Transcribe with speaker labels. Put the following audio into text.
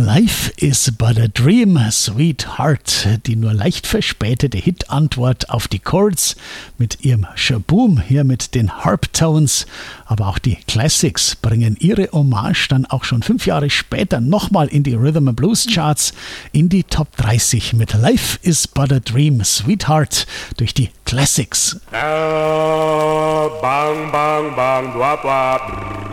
Speaker 1: Life is but a dream, sweetheart. Die nur leicht verspätete Hit-Antwort auf die Chords mit ihrem Shaboom hier mit den Harptones. Aber auch die Classics bringen ihre Hommage dann auch schon 5 Jahre später nochmal in die Rhythm and Blues Charts, in die Top 30 mit Life is but a dream, sweetheart durch die Classics.
Speaker 2: Bang, bang, bang, wap, wap.